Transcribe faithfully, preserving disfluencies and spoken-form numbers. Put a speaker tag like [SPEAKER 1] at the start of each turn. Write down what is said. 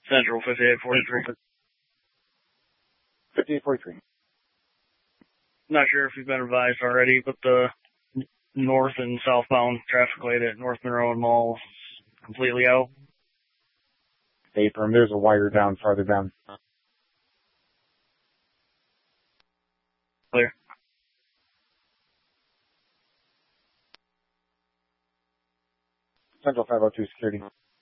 [SPEAKER 1] Central fifty-eight forty-three.
[SPEAKER 2] fifty-eight forty-three.
[SPEAKER 1] Not sure if you've been advised already, but the north and southbound traffic light at North Monroe and Mall is completely out.
[SPEAKER 2] Apron, there's a wire down farther down.
[SPEAKER 1] Clear.
[SPEAKER 2] Central five oh two security.